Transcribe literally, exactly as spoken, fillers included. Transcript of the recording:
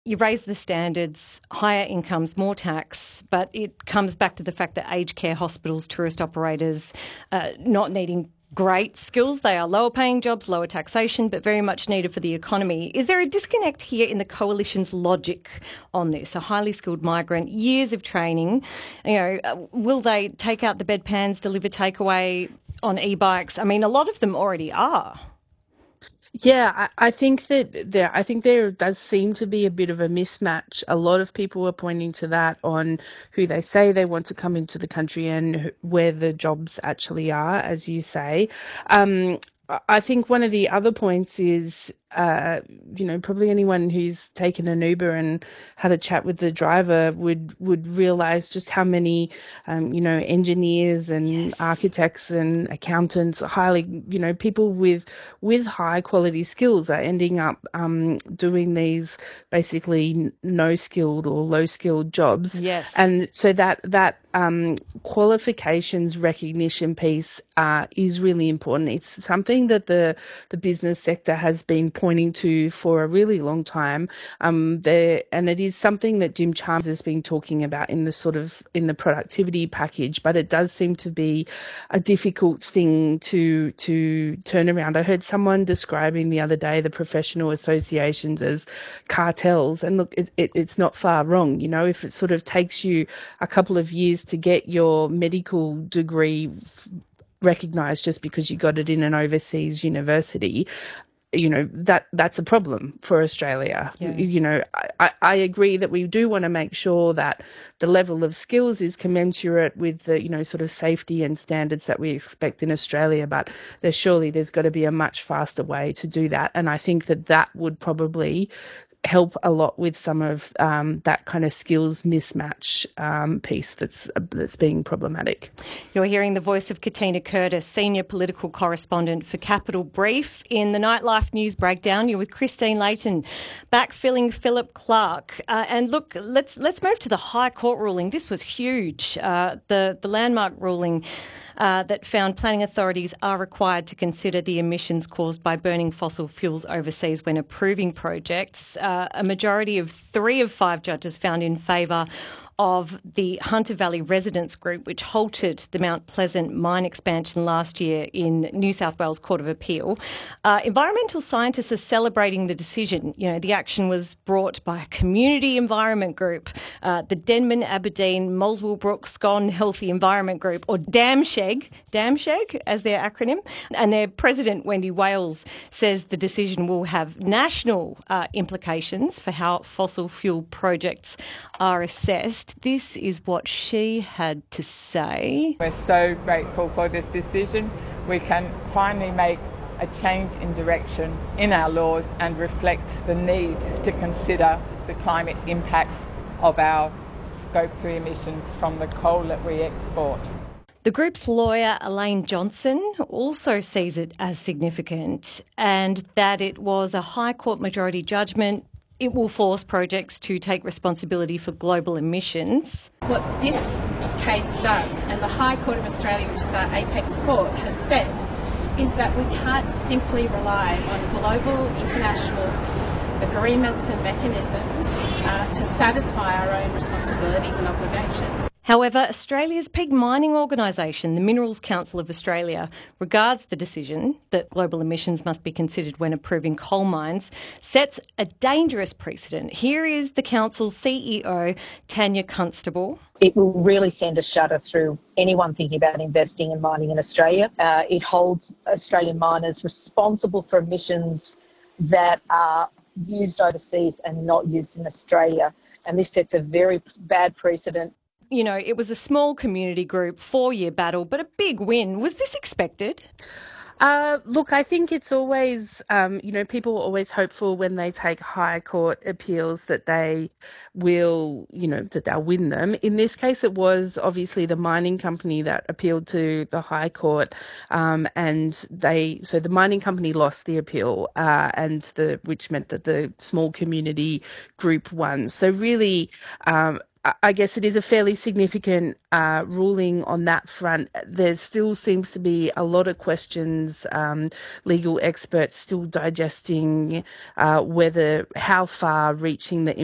You raise the standards, higher incomes, more tax, but it comes back to the fact that aged care hospitals, tourist operators, uh, not needing great skills. They are lower paying jobs, lower taxation, but very much needed for the economy. Is there a disconnect here in the coalition's logic on this? A highly skilled migrant, years of training, you know, uh, will they take out the bedpans, deliver takeaway on e-bikes? I mean, a lot of them already are. Yeah, I, I think that there, I think there does seem to be a bit of a mismatch. A lot of people are pointing to that on who they say they want to come into the country and wh- where the jobs actually are, as you say. Um, I I think one of the other points is, uh, you know, probably anyone who's taken an Uber and had a chat with the driver would would realize just how many, um, you know, engineers and Yes. architects and accountants, highly, you know, people with with high quality skills are ending up um, doing these basically no skilled or low skilled jobs. Yes. And so that that um, qualifications recognition piece uh, is really important. It's something that the the business sector has been pointing to for a really long time. Um, there and it is something that Jim Chalmers has been talking about in the sort of in the productivity package, but it does seem to be a difficult thing to to turn around. I heard someone describing the other day the professional associations as cartels, and look, it, it, it's not far wrong. You know, if it sort of takes you a couple of years to get your medical degree recognized just because you got it in an overseas university, you know, that that's a problem for Australia. Yeah. You know, I, I agree that we do want to make sure that the level of skills is commensurate with the, you know, sort of safety and standards that we expect in Australia, but there's surely there's got to be a much faster way to do that. And I think that that would probably help a lot with some of um, that kind of skills mismatch um, piece that's that's being problematic. You're hearing the voice of Katina Curtis, senior political correspondent for Capital Brief. In the Nightlife News Breakdown, you're with Christine Layton, backfilling Philip Clark. Uh, and look, let's let's move to the High Court ruling. This was huge. Uh, the the landmark ruling uh, that found planning authorities are required to consider the emissions caused by burning fossil fuels overseas when approving projects. Uh, a majority of three of five judges found in favour of the Hunter Valley Residents Group, which halted the Mount Pleasant mine expansion last year in New South Wales Court of Appeal. Uh, environmental scientists are celebrating the decision. You know, the action was brought by a community environment group, uh, the Denman, Aberdeen, Moleswell-Brook, Scone Healthy Environment Group, or DAMSHEG, DAMSHEG as their acronym. And their president, Wendy Wales, says the decision will have national uh, implications for how fossil fuel projects are assessed. This is what she had to say. We're so grateful for this decision. We can finally make a change in direction in our laws and reflect the need to consider the climate impacts of our Scope three emissions from the coal that we export. The group's lawyer, Elaine Johnson, also sees it as significant and that it was a High Court majority judgment. It will force projects to take responsibility for global emissions. What this case does, and the High Court of Australia, which is our apex court, has said, is that we can't simply rely on global international agreements and mechanisms uh, to satisfy our own responsibilities and obligations. However, Australia's peak mining organisation, the Minerals Council of Australia, regards the decision that global emissions must be considered when approving coal mines, sets a dangerous precedent. Here is the council's C E O, Tanya Constable. It will really send a shudder through anyone thinking about investing in mining in Australia. Uh, it holds Australian miners responsible for emissions that are used overseas and not used in Australia. And this sets a very bad precedent. You know, it was a small community group, four-year battle, but a big win. Was this expected? Uh, look, I think it's always, um, you know, people are always hopeful when they take high court appeals that they will, you know, that they'll win them. In this case, it was obviously the mining company that appealed to the High Court, um, and they, so the mining company lost the appeal, uh, and the, which meant that the small community group won. So really, um, I guess it is a fairly significant uh, ruling on that front. There still seems to be a lot of questions, um, legal experts still digesting uh, whether, how far reaching the